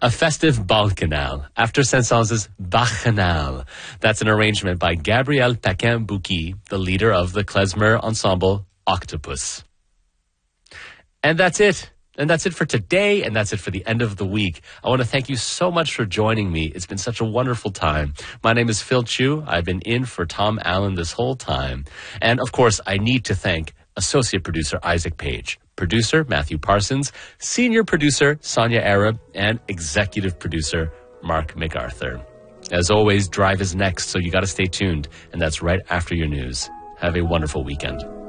A festive Bacchanal, after Saint-Saëns' Bacchanal. That's an arrangement by Gabriel Paquin-Bouqui, the leader of the klezmer ensemble Octopus. And that's it. And that's it for today, and that's it for the end of the week. I want to thank you so much for joining me. It's been such a wonderful time. My name is Phil Chu. I've been in for Tom Allen this whole time. And, of course, I need to thank Associate Producer Isaac Page, Producer Matthew Parsons, Senior Producer Sonia Arab, and Executive Producer Mark MacArthur. As always, Drive is next, so you got to stay tuned, and that's right after your news. Have a wonderful weekend.